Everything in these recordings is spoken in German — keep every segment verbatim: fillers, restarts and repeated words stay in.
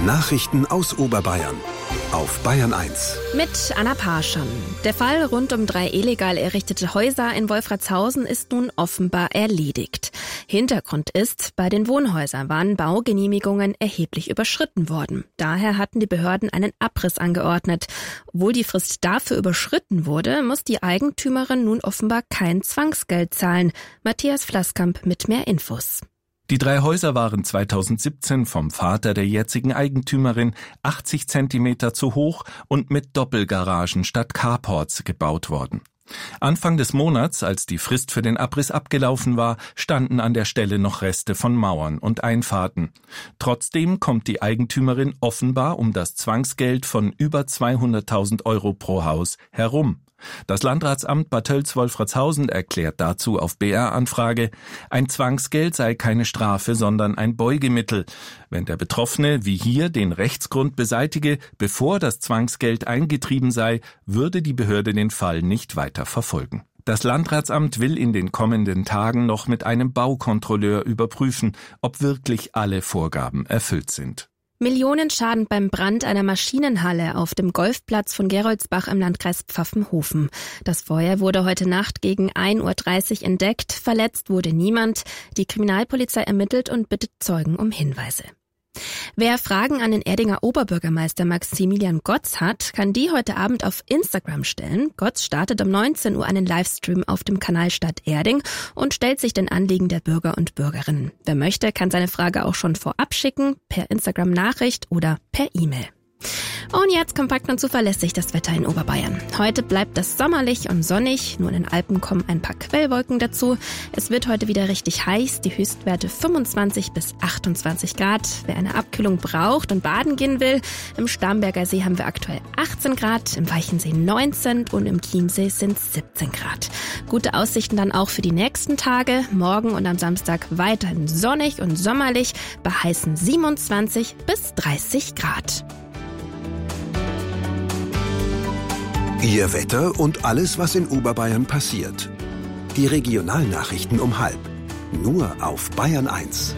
Nachrichten aus Oberbayern auf Bayern eins. Mit Anna Parschon. Der Fall rund um drei illegal errichtete Häuser in Wolfratshausen ist nun offenbar erledigt. Hintergrund ist, bei den Wohnhäusern waren Baugenehmigungen erheblich überschritten worden. Daher hatten die Behörden einen Abriss angeordnet. Obwohl die Frist dafür überschritten wurde, muss die Eigentümerin nun offenbar kein Zwangsgeld zahlen. Matthias Flasskamp mit mehr Infos. Die drei Häuser waren zweitausendsiebzehn vom Vater der jetzigen Eigentümerin achtzig Zentimeter zu hoch und mit Doppelgaragen statt Carports gebaut worden. Anfang des Monats, als die Frist für den Abriss abgelaufen war, standen an der Stelle noch Reste von Mauern und Einfahrten. Trotzdem kommt die Eigentümerin offenbar um das Zwangsgeld von über zweihunderttausend Euro pro Haus herum. Das Landratsamt Bad Tölz-Wolfratshausen erklärt dazu auf B R-Anfrage, ein Zwangsgeld sei keine Strafe, sondern ein Beugemittel. Wenn der Betroffene, wie hier, den Rechtsgrund beseitige, bevor das Zwangsgeld eingetrieben sei, würde die Behörde den Fall nicht weiter verfolgen. Das Landratsamt will in den kommenden Tagen noch mit einem Baukontrolleur überprüfen, ob wirklich alle Vorgaben erfüllt sind. Millionenschaden beim Brand einer Maschinenhalle auf dem Golfplatz von Geroldsbach im Landkreis Pfaffenhofen. Das Feuer wurde heute Nacht gegen ein Uhr dreißig entdeckt. Verletzt wurde niemand. Die Kriminalpolizei ermittelt und bittet Zeugen um Hinweise. Wer Fragen an den Erdinger Oberbürgermeister Maximilian Gotz hat, kann die heute Abend auf Instagram stellen. Gotz startet um neunzehn Uhr einen Livestream auf dem Kanal Stadt Erding und stellt sich den Anliegen der Bürger und Bürgerinnen. Wer möchte, kann seine Frage auch schon vorab schicken, per Instagram-Nachricht oder per E-Mail. Und jetzt kompakt und zuverlässig das Wetter in Oberbayern. Heute bleibt es sommerlich und sonnig, nur in den Alpen kommen ein paar Quellwolken dazu. Es wird heute wieder richtig heiß, die Höchstwerte fünfundzwanzig bis achtundzwanzig Grad. Wer eine Abkühlung braucht und baden gehen will, im Starnberger See haben wir aktuell achtzehn Grad, im Weichensee neunzehn und im Chiemsee sind es siebzehn Grad. Gute Aussichten dann auch für die nächsten Tage. Morgen und am Samstag weiterhin sonnig und sommerlich bei heißen siebenundzwanzig bis dreißig Grad. Ihr Wetter und alles, was in Oberbayern passiert. Die Regionalnachrichten um halb. Nur auf Bayern eins.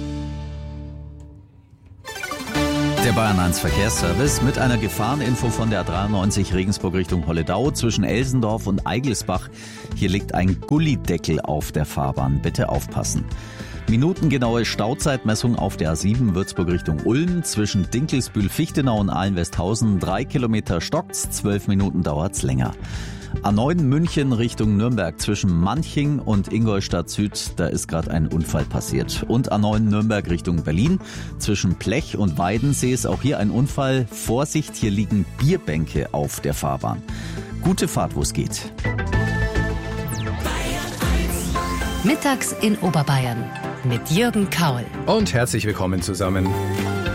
Der Bayern eins Verkehrsservice mit einer Gefahreninfo von der A dreiundneunzig Regensburg Richtung Holledau zwischen Elsendorf und Eigelsbach. Hier liegt ein Gullideckel auf der Fahrbahn. Bitte aufpassen. Minutengenaue Stauzeitmessung auf der A sieben Würzburg Richtung Ulm zwischen Dinkelsbühl-Fichtenau und Ahlen-Westhausen. Drei Kilometer stockt's, zwölf Minuten dauert's länger. A neun München Richtung Nürnberg zwischen Manching und Ingolstadt Süd, da ist gerade ein Unfall passiert. Und A neun Nürnberg Richtung Berlin zwischen Plech und Weidensee ist auch hier ein Unfall. Vorsicht, hier liegen Bierbänke auf der Fahrbahn. Gute Fahrt, wo es geht. Mittags in Oberbayern mit Jürgen Kaul. Und herzlich willkommen zusammen.